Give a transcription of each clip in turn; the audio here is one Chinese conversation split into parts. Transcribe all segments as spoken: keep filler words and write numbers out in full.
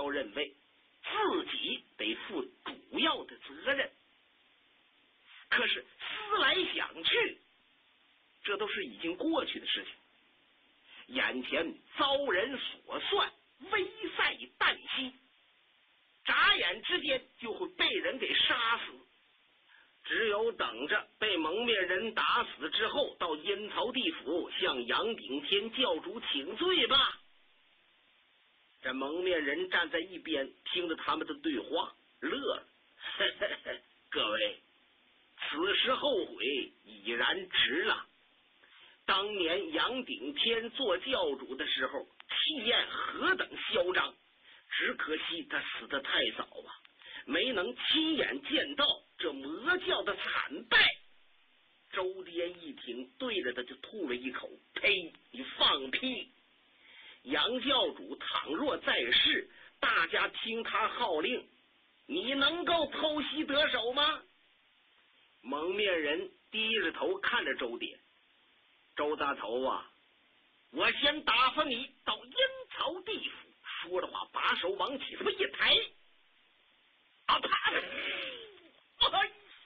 萧认为自己得负主要的责任。可是思来想去，这都是已经过去的事情，眼前遭人所算，危在旦夕，眨眼之间就会被人给杀死。只有等着被蒙面人打死之后，到阴曹地府向杨顶天教主请罪吧。这蒙面人站在一边，听着他们的对话，乐了。嘿嘿嘿，各位，此时后悔已然迟了。当年杨顶天做教主的时候，气焰何等嚣张，只可惜他死得太早啊，没能亲眼见到这魔教的惨败。周颠一听，对着他就吐了一口，呸，你放屁！杨教主倘若在世，大家听他号令，你能够偷袭得手吗？蒙面人低着头看着周颠，周大头啊，我先打发你到阴曹地府。说着话，把手往起这么一抬，啊啪！哎，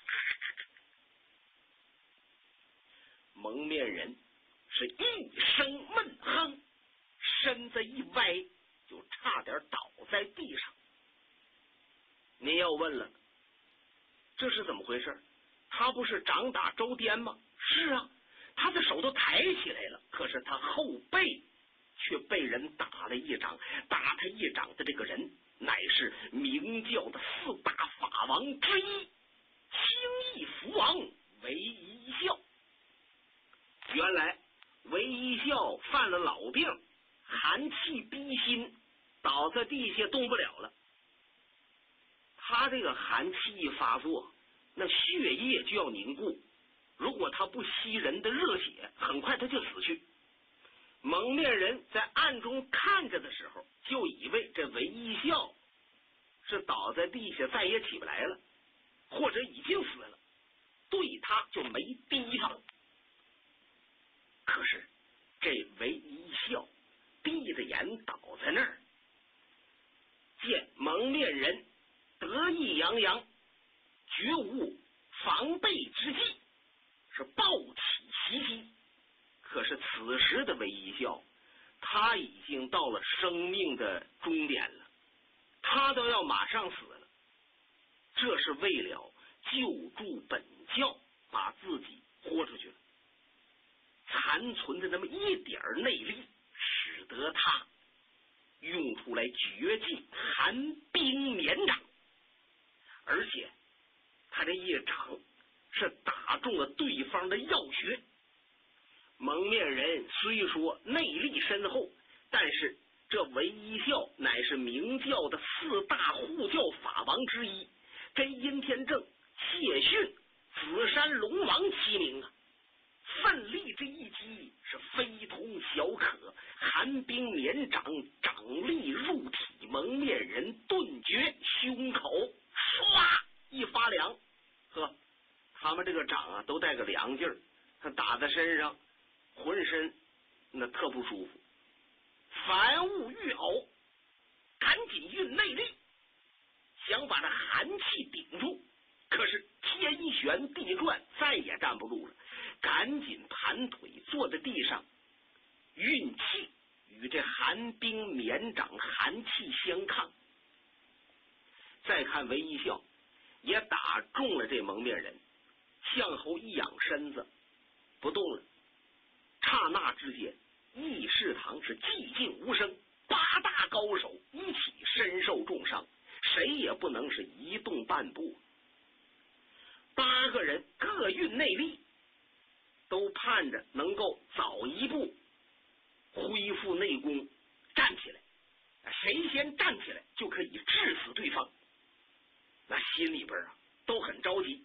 蒙面人是一声闷哼，身子一歪，就差点倒在地上。您要问了，这是怎么回事？他不是掌打周颠吗？是啊，他的手都抬起来了，可是他后背却被人打了一掌。打他一掌的这个人，乃是明教的四大法王之一，清义福王韦一笑。原来韦一笑犯了老病，寒气逼心，倒在地下动不了了。他这个寒气一发作，那血液就要凝固，如果他不吸人的热血，很快他就死去。蒙面人在暗中看着的时候，就以为这韦一笑是倒在地下再也起不来了，或者已经死了，对他就没提防。可是这韦一笑闭着眼倒在那儿，见蒙面人得意洋洋，绝无防备之计，是暴起袭击。可是此时的韦一笑，他已经到了生命的终点了，他都要马上死了。这是为了救助本教，把自己豁出去了。残存的那么一点内力，使得他用出来绝技寒冰绵掌，而且他这一掌是打中了对方的要穴。蒙面人虽说内力深厚，但是这韦一笑乃是明教的四大护教法王之一，跟阴天正、谢逊、紫山龙王齐名啊。奋力这一击是非同小可，寒冰绵掌掌力入体，蒙面人顿觉胸口唰一发凉。呵，他们这个掌啊都带个凉劲儿，他打在身上浑身那特不舒服。凡物欲呕，赶紧运内力，想把这寒气顶住。可是天旋地转，再也站不住了，赶紧盘腿坐在地上，运气与这寒冰绵掌寒气相抗。再看韦一笑也打中了这蒙面人，向后一仰身子不动了。刹那之间，议事堂是寂静无声，八大高手一起身受重伤，谁也不能是移动半步。八个人各运内力，都盼着能够早一步恢复内功，站起来，谁先站起来就可以致死对方。那心里边啊都很着急，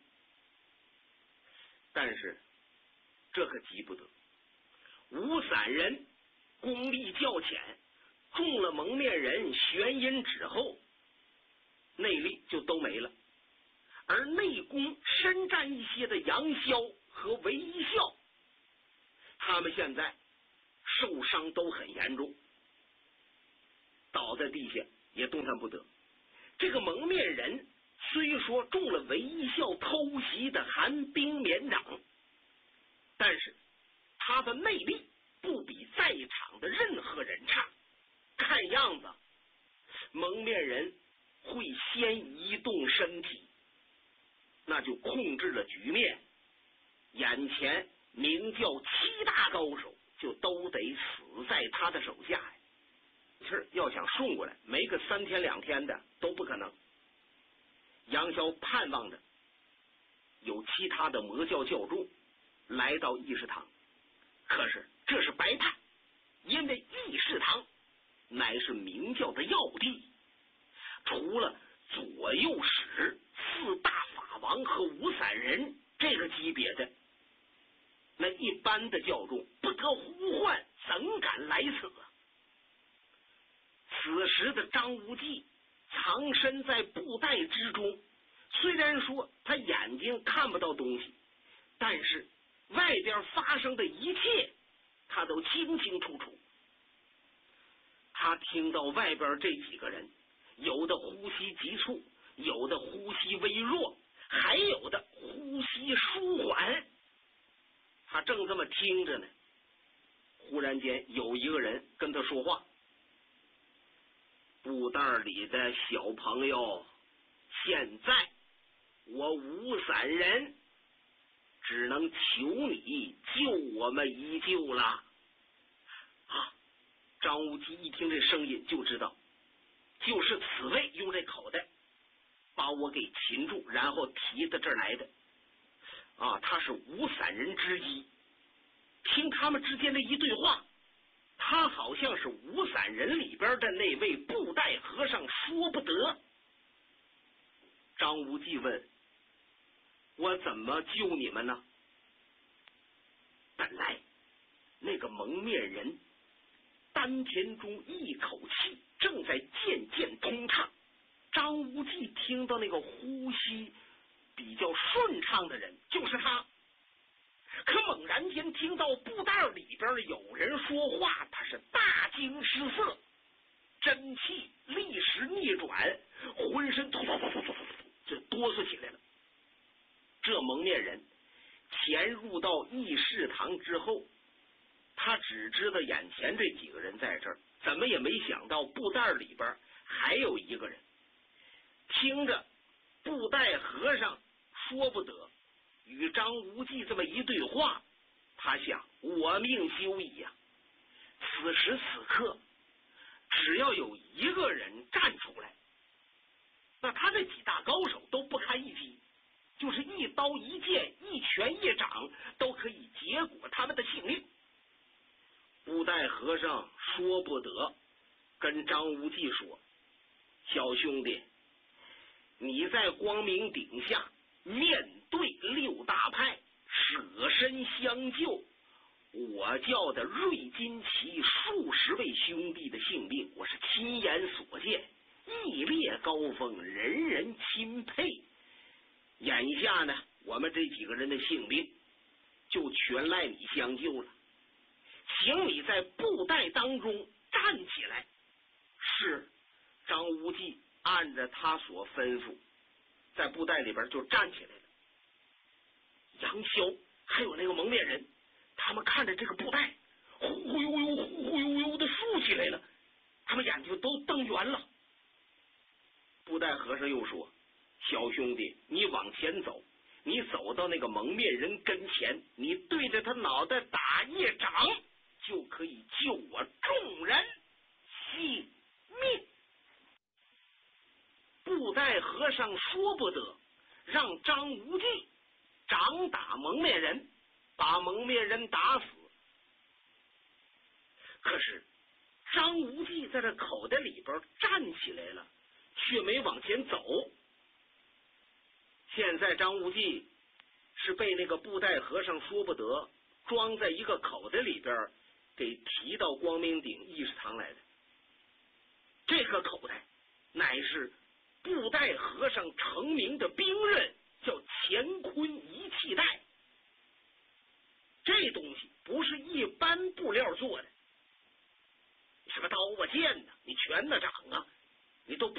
但是这可急不得。五散人功力较浅，中了蒙面人玄阴指后，内力就都没了。而内功深占一些的杨潇和韦一笑，他们现在受伤都很严重，倒在地下也动弹不得。这个蒙面人虽说中了韦孝偷袭的寒冰绵掌，但是他的内力不比在场的任何人差。看样子蒙面人会先移动身体，那就控制了局面。眼前名叫七大高手就都得死在他的手下呀！其实要想顺过来，没个三天两天的都不可能。杨逍盼望着有其他的魔教教众来到议事堂，可是这是白盼，因为议事堂乃是明教的要地，除了左右使、四大法王和五散人这个级别的，那一般的教众不得呼唤，怎敢来此啊？此时的张无忌藏身在布袋之中，虽然说他眼睛看不到东西，但是外边发生的一切他都清清楚楚。他听到外边这几个人，有的呼吸急促，有的呼吸微弱，还有的呼吸舒缓。他正这么听着呢，忽然间有一个人跟他说话：布袋里的小朋友，现在我五散人只能求你救我们一救了。啊！张无忌一听这声音就知道，就是此位用这口袋把我给擒住，然后提到这儿来的。啊，他是五散人之一。听他们之间的一对话，他好像是五散人里边的那位布袋和尚说不得。张无忌问：我怎么救你们呢？本来那个蒙面人丹田中一口气正在渐渐通畅，张无忌听到那个呼吸比较顺畅的人就是他。可猛然间听到布袋里边有人说话，他是大惊失色，真气立时逆转，浑身突突突突突就哆嗦起来了。这蒙面人潜入到议事堂之后，他只知道眼前这几个人在这儿，怎么也没想到布袋里边还有一个人。听着布袋和尚说不得，与张无忌这么一对话，他想我命休矣呀！此时此刻，只要有一个人站出来，那他这几大高手都不堪一击，就是一刀一剑、一拳一掌，都可以结果他们的性命。布袋和尚说不得，跟张无忌说：小兄弟，你在光明顶下面对六大派，舍身相救，我叫的瑞金旗数十位兄弟的性命，我是亲眼所见，义烈高峰，人人钦佩。眼下呢，我们这几个人的性命就全赖你相救了，请你在布袋当中站起来。是。张无忌按着他所吩咐，在布袋里边就站起来了。杨逍还有那个蒙面人，他们看着这个布袋忽忽悠悠忽忽悠悠的竖起来了，他们眼睛都瞪圆了。布袋和尚又说：小兄弟，你往前走，你走到那个蒙面人跟前，你对着他脑袋打一掌，就可以救我众人性命。布袋和尚说不得，让张无忌掌打蒙面人，把蒙面人打死。可是张无忌在这口袋里边站起来了，却没往前走。现在张无忌是被那个布袋和尚说不得装在一个口袋里边，给提到光明顶议事堂来的。这个口袋乃是布袋和尚成名的兵刃，叫乾坤一气袋。这东西不是一般布料做的，什么刀啊剑呢，你全的掌啊， 你都不